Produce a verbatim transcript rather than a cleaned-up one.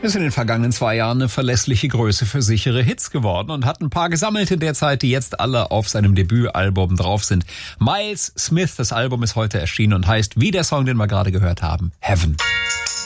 ist in den vergangenen zwei Jahren eine verlässliche Größe für sichere Hits geworden und hat ein paar gesammelt in der Zeit, die jetzt alle auf seinem Debütalbum drauf sind. Miles Smith, das Album ist heute erschienen und heißt, wie der Song, den wir gerade gehört haben, Heaven.